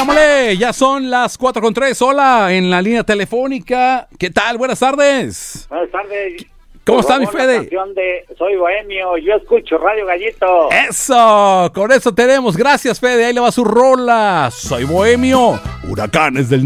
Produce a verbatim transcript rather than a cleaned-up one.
llamémosle. Ya son las cuatro con tres. Hola, en la línea telefónica. ¿Qué tal? Buenas tardes. Buenas tardes. ¿Cómo está, mi Fede? De Soy Bohemio, yo escucho Radio Gallito. Eso, con eso tenemos. Gracias, Fede. Ahí le va su rola. Soy Bohemio. Huracanes del